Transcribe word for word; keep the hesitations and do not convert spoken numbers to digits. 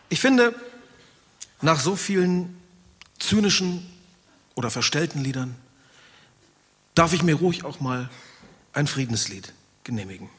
Ich finde, nach so vielen zynischen oder verstellten Liedern darf ich mir ruhig auch mal ein Friedenslied genehmigen.